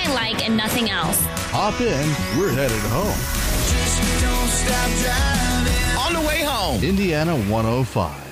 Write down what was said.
I like and nothing else. Hop in, we're headed home. Just don't stop driving. On the way home. Indiana 105.